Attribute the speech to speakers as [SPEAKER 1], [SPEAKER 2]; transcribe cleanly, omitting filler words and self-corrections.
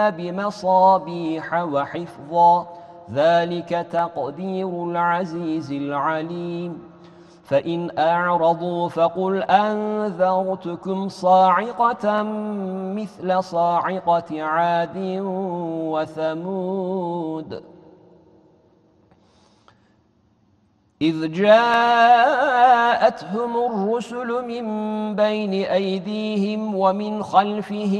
[SPEAKER 1] بمصابيح وحفظا ذلك تقدير العزيز العليم فإن أعرضوا فقل أنذرتكم صاعقة مثل صاعقة عاد وثمود إذ جاءتهم الرسل من بين أيديهم ومن خلفهم